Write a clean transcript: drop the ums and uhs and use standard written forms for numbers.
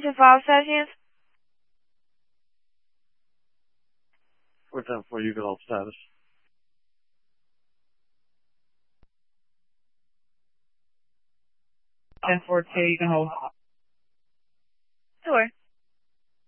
5 Celsius. 410 you can hold status. 10-4, you can hold.